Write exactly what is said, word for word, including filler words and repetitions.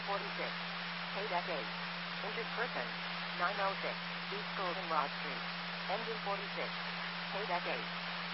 forty-six. Paydeck eight. Injured person. nine oh six. East Goldenrod Street. Engine forty-six. Paydeck eight.